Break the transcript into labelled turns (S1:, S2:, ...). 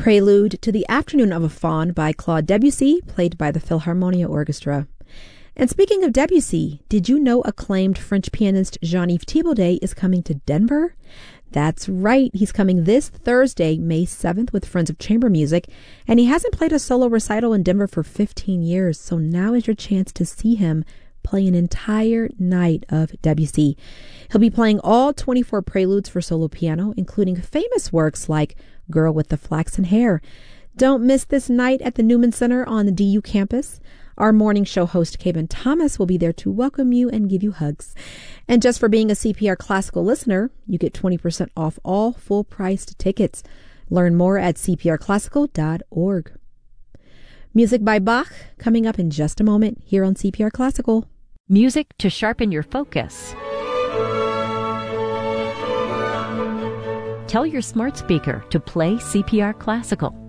S1: Prelude to the Afternoon of a Faun by Claude Debussy, played by the Philharmonia Orchestra. And speaking of Debussy, did you know acclaimed French pianist Jean-Yves Thibaudet is coming to Denver? That's right, he's coming this Thursday, May 7th, with Friends of Chamber Music, and he hasn't played a solo recital in Denver for 15 years, so now is your chance to see him play an entire night of Debussy. He'll be playing all 24 preludes for solo piano, including famous works like Girl with the Flaxen Hair. Don't miss this night at the Newman Center on the DU campus. Our morning show host, Kaven Thomas, will be there to welcome you and give you hugs. And just for being a CPR Classical listener, you get 20% off all full-priced tickets. Learn more at cprclassical.org. Music by Bach coming up in just a moment here on CPR Classical.
S2: Music to sharpen your focus. Tell your smart speaker to play CPR Classical.